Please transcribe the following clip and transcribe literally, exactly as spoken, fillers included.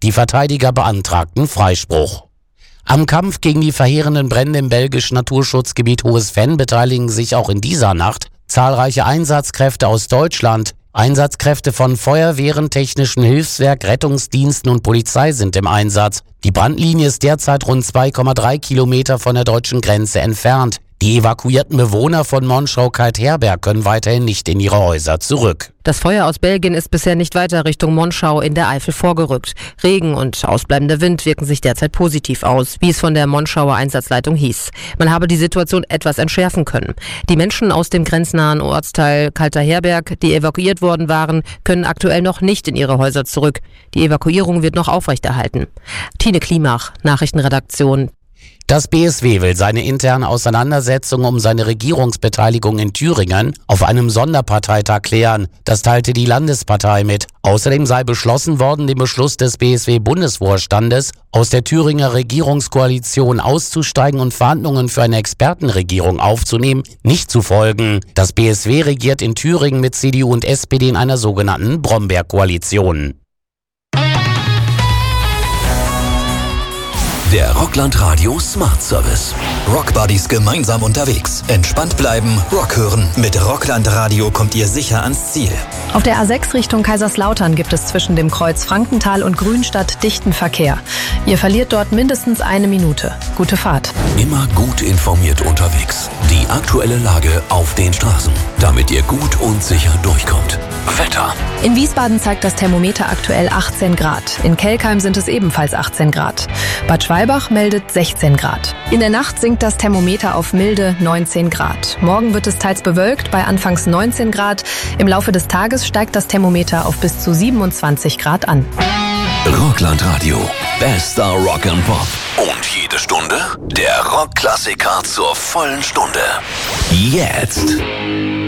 Die Verteidiger beantragten Freispruch. Am Kampf gegen die verheerenden Brände im belgischen Naturschutzgebiet Hohes Venn beteiligen sich auch in dieser Nacht zahlreiche Einsatzkräfte aus Deutschland. Einsatzkräfte von Feuerwehren, Technischen Hilfswerk, Rettungsdiensten und Polizei sind im Einsatz. Die Brandlinie ist derzeit rund zwei Komma drei Kilometer von der deutschen Grenze entfernt. Die evakuierten Bewohner von Monschau-Kaltherberg können weiterhin nicht in ihre Häuser zurück. Das Feuer aus Belgien ist bisher nicht weiter Richtung Monschau in der Eifel vorgerückt. Regen und ausbleibender Wind wirken sich derzeit positiv aus, wie es von der Monschauer Einsatzleitung hieß. Man habe die Situation etwas entschärfen können. Die Menschen aus dem grenznahen Ortsteil Kaltherberg, die evakuiert worden waren, können aktuell noch nicht in ihre Häuser zurück. Die Evakuierung wird noch aufrechterhalten. Tine Klimach, Nachrichtenredaktion. Das B S W will seine interne Auseinandersetzung um seine Regierungsbeteiligung in Thüringen auf einem Sonderparteitag klären. Das teilte die Landespartei mit. Außerdem sei beschlossen worden, dem Beschluss des B S W-Bundesvorstandes, aus der Thüringer Regierungskoalition auszusteigen und Verhandlungen für eine Expertenregierung aufzunehmen, nicht zu folgen. Das B S W regiert in Thüringen mit C D U und S P D in einer sogenannten Brombeerkoalition. Der Rockland Radio Smart Service. Rockbuddies gemeinsam unterwegs. Entspannt bleiben, Rock hören. Mit Rockland Radio kommt ihr sicher ans Ziel. Auf der A sechs Richtung Kaiserslautern gibt es zwischen dem Kreuz Frankenthal und Grünstadt dichten Verkehr. Ihr verliert dort mindestens eine Minute. Gute Fahrt. Immer gut informiert unterwegs. Die aktuelle Lage auf den Straßen, damit ihr gut und sicher durchkommt. Wetter. In Wiesbaden zeigt das Thermometer aktuell achtzehn Grad. In Kelkheim sind es ebenfalls achtzehn Grad. Bad Schwalbach meldet sechzehn Grad. In der Nacht sinkt das Thermometer auf milde neunzehn Grad. Morgen wird es teils bewölkt bei anfangs neunzehn Grad. Im Laufe des Tages steigt das Thermometer auf bis zu siebenundzwanzig Grad an. Rockland Radio. Bester Rock and Pop. Und jede Stunde der Rockklassiker zur vollen Stunde. Jetzt.